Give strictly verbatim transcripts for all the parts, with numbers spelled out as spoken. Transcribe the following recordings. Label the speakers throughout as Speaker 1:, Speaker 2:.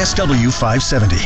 Speaker 1: S W five seventy.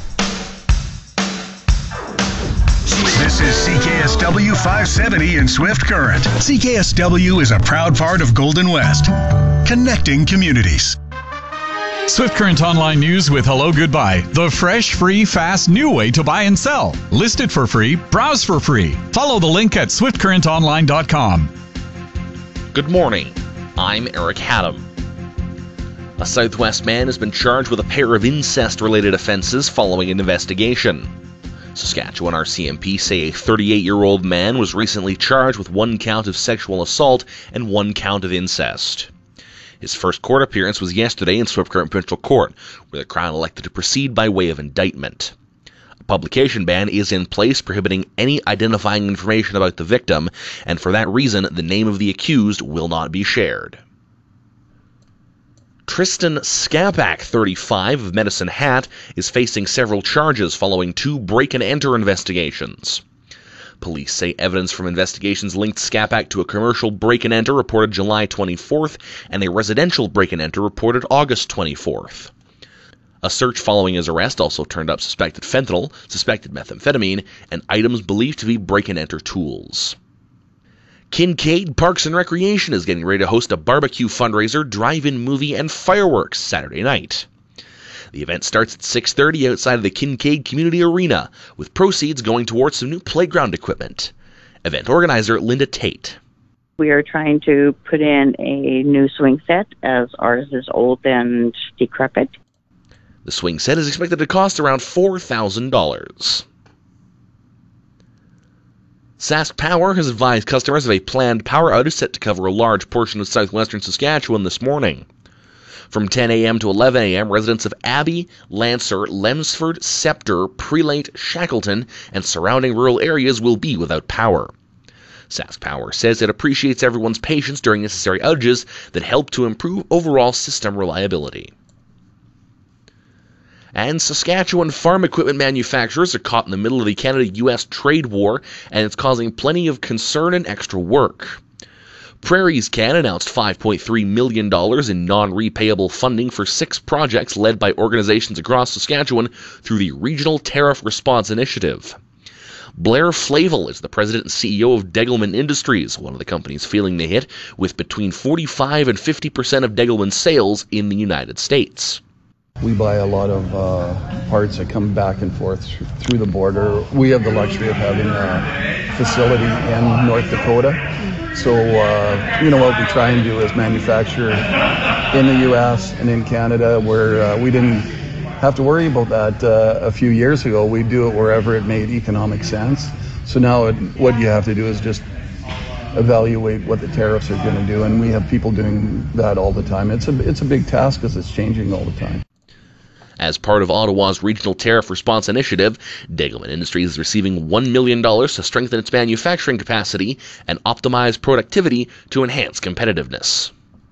Speaker 1: This is C K S W five seventy in Swift Current. C K S W is a proud part of Golden West, connecting communities.
Speaker 2: Swift Current Online News with Hello Goodbye, the fresh, free, fast, new way to buy and sell. List it for free, browse for free. Follow the link at swift current online dot com.
Speaker 3: Good morning. I'm Eric Haddam. A Southwest man has been charged with a pair of incest-related offenses following an investigation. Saskatchewan R C M P say a thirty-eight-year-old man was recently charged with one count of sexual assault and one count of incest. His first court appearance was yesterday in Swift Current Provincial Court, where the Crown elected to proceed by way of indictment. A publication ban is in place prohibiting any identifying information about the victim, and for that reason, the name of the accused will not be shared. Tristan Skapak, thirty-five, of Medicine Hat, is facing several charges following two break-and-enter investigations. Police say evidence from investigations linked Skapak to a commercial break-and-enter reported July twenty-fourth and a residential break-and-enter reported August twenty-fourth. A search following his arrest also turned up suspected fentanyl, suspected methamphetamine, and items believed to be break-and-enter tools. Kincaid Parks and Recreation is getting ready to host a barbecue fundraiser, drive-in movie, and fireworks Saturday night. The event starts at six thirty outside of the Kincaid Community Arena, with proceeds going towards some new playground equipment. Event organizer Linda Tate.
Speaker 4: We are trying to put in a new swing set, as ours is old and decrepit.
Speaker 3: The swing set is expected to cost around four thousand dollars. Sask Power has advised customers of a planned power outage set to cover a large portion of southwestern Saskatchewan this morning. From ten a.m. to eleven a.m., residents of Abbey, Lancer, Lemsford, Scepter, Prelate, Shackleton, and surrounding rural areas will be without power. Sask Power says it appreciates everyone's patience during necessary outages that help to improve overall system reliability. And Saskatchewan farm equipment manufacturers are caught in the middle of the Canada-U S trade war, and it's causing plenty of concern and extra work. Prairies Can announced five point three million dollars in non-repayable funding for six projects led by organizations across Saskatchewan through the Regional Tariff Response Initiative. Blair Flavel is the president and C E O of Degelman Industries, one of the companies feeling the hit, with between forty-five and fifty percent of Degelman's sales in the United States.
Speaker 5: We buy a lot of uh, parts that come back and forth through the border. We have the luxury of having a facility in North Dakota. So, uh, you know, what we try and do is manufacture in the U S and in Canada, where uh, we didn't have to worry about that uh, a few years ago. We do it wherever it made economic sense. So now it, what you have to do is just evaluate what the tariffs are going to do, and we have people doing that all the time. It's a, it's a big task because it's changing all the time.
Speaker 3: As part of Ottawa's Regional Tariff Response Initiative, Degelman Industries is receiving one million dollars to strengthen its manufacturing capacity and optimize productivity to enhance competitiveness.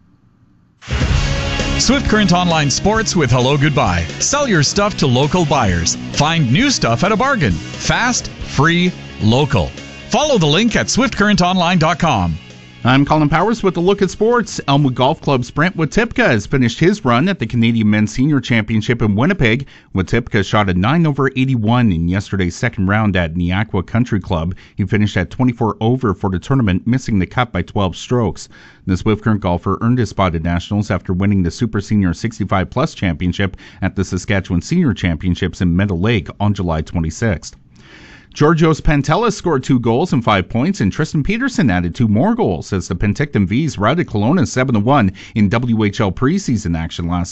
Speaker 2: Swift Current Online Sports with Hello Goodbye. Sell your stuff to local buyers. Find new stuff at a bargain. Fast, free, local. Follow the link at swift current online dot com.
Speaker 6: I'm Colin Powers with a look at sports. Elmwood Golf Club's Brent Watipka has finished his run at the Canadian Men's Senior Championship in Winnipeg. Watipka shot a nine over eighty-one in yesterday's second round at Neaqua Country Club. He finished at twenty-four over for the tournament, missing the cut by twelve strokes. The Swift Current golfer earned his spot at Nationals after winning the Super Senior sixty-five plus Championship at the Saskatchewan Senior Championships in Meadow Lake on July twenty-sixth. Georgios Pantelis scored two goals and five points, and Tristan Peterson added two more goals as the Penticton Vs routed Kelowna seven to one in W H L preseason action last